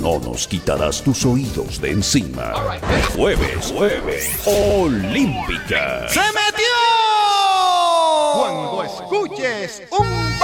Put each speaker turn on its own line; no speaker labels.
no nos quitarás tus oídos de encima. Jueves Olímpica.
¡Se metió! Cuando escuches un